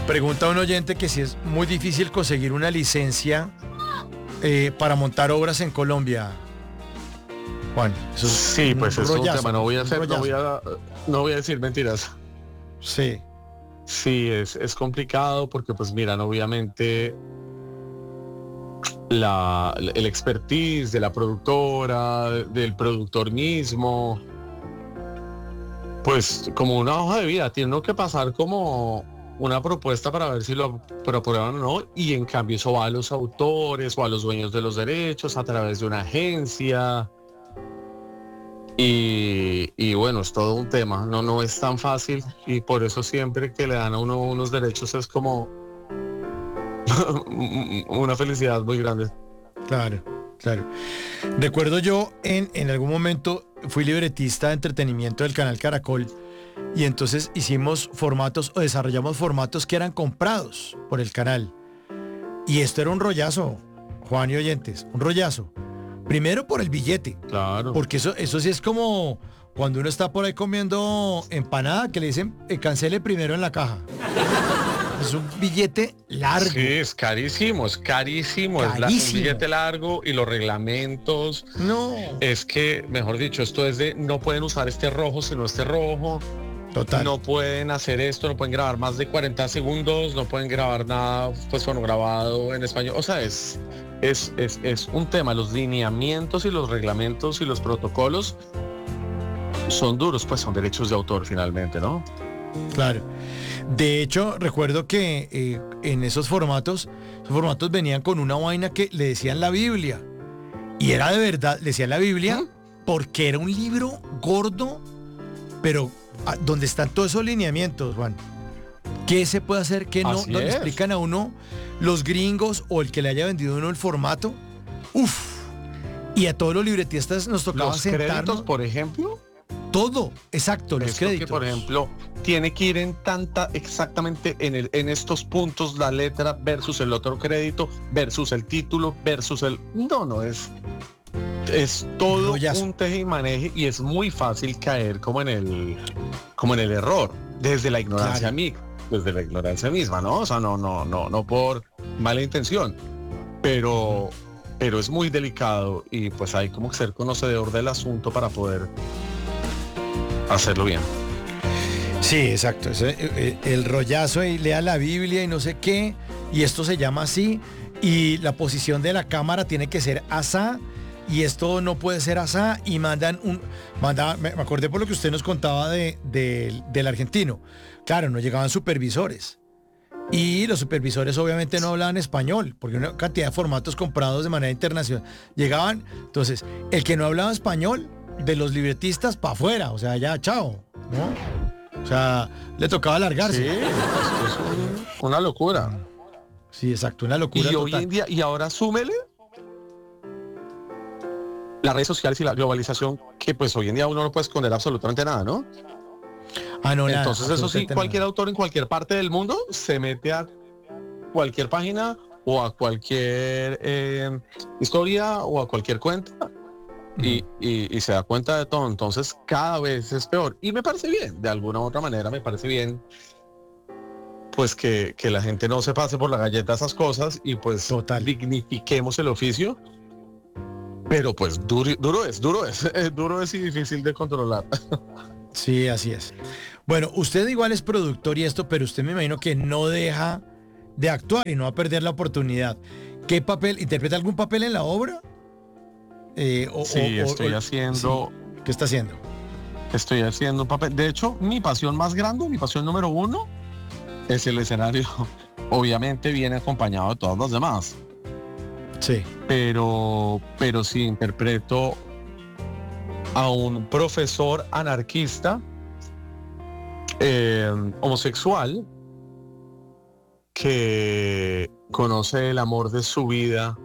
Pregunta un oyente que si es muy difícil conseguir una licencia para montar obras en Colombia. Juan, eso es Sí, pues es un rollazo, tema, un rollazo. no voy a decir mentiras. Sí, Sí, es complicado porque pues miran, obviamente el expertise de la productora, del productor mismo, pues como una hoja de vida, tiene uno que pasar como una propuesta para ver si lo aprueban o no, y en cambio eso va a los autores o a los dueños de los derechos a través de una agencia. Y bueno, es todo un tema, no es tan fácil y por eso siempre que le dan a uno unos derechos es como una felicidad muy grande. claro, claro. Recuerdo yo en algún momento fui libretista de entretenimiento del canal Caracol y entonces hicimos formatos o desarrollamos formatos que eran comprados por el canal. Y esto era un rollazo, Juan y oyentes, un rollazo. Primero por el billete, Claro. porque eso sí es como cuando uno está por ahí comiendo empanada que le dicen cancele primero en la caja. Es un billete Sí, largo, es carísimo, un carísimo. billete largo y los reglamentos, No, es que, mejor dicho, esto es de no pueden usar este rojo sino este rojo, total. no pueden hacer esto, no pueden grabar más de 40 segundos, no pueden grabar nada, pues bueno, grabado en español, o sea, es un tema, los lineamientos y los reglamentos y los protocolos son duros, pues son derechos de autor finalmente, ¿no? Claro. De hecho, recuerdo que en esos formatos venían con una vaina que le decían la Biblia. Y era de verdad, le decían la Biblia ¿Mm? porque era un libro gordo, pero donde están todos esos lineamientos, Juan. ¿Qué se puede hacer? ¿Qué no? Así Donde es. explican a uno los gringos o el que le haya vendido a uno el formato. Uf. Y a todos los libretistas nos tocaba Los créditos, sentarnos. por ejemplo, Todo, exacto, los esto que, por créditos. ejemplo, tiene que ir en tanta, exactamente en estos puntos, la letra versus el otro crédito, versus el título, versus el... No, es todo Rollazo. un teje y maneje y es muy fácil caer como en el error, desde la ignorancia Claro. desde la ignorancia misma, ¿no? O sea, no por mala intención, pero, pero es muy delicado y pues hay como que ser conocedor del asunto para poder hacerlo bien. Sí, exacto. El rollazo y lea la Biblia y no sé qué. Y esto se llama así. Y la posición de la cámara tiene que ser asá. Y esto no puede ser asá. Y me acordé por lo que usted nos contaba del argentino. Claro, no llegaban supervisores. Y los supervisores obviamente no hablaban español, porque una cantidad de formatos comprados de manera internacional llegaban. Entonces, el que no hablaba español, de los libretistas para afuera, o sea, ya, chao, ¿no? O sea, le tocaba Sí, largarse. esto es una locura. Sí, exacto, una locura Y hoy total. en día, y ahora súmele las redes sociales y la globalización, que pues hoy en día uno no puede esconder absolutamente nada, ¿no? Ah, no, nada, Entonces eso sí, absolutamente cualquier nada. autor en cualquier parte del mundo se mete a cualquier página o a cualquier historia o a cualquier cuenta Ujú. y se da cuenta de todo. Entonces cada vez es peor. Y me parece bien, de alguna u otra manera me parece bien, pues que la gente no se pase por la galleta esas cosas y pues Total. dignifiquemos el oficio. Pero pues duro es y difícil de controlar. Sí, así es. Bueno, usted igual es productor y esto, pero usted me imagino que no deja de actuar y no va a perder la oportunidad. ¿Qué papel? ¿Interpreta algún papel en la obra? Sí, Sí, ¿qué está haciendo? estoy haciendo un papel. De hecho, mi pasión más grande, mi pasión número uno, es el escenario. Obviamente viene acompañado de todos los demás, Sí. pero sí interpreto a un profesor anarquista homosexual que conoce el amor de su vida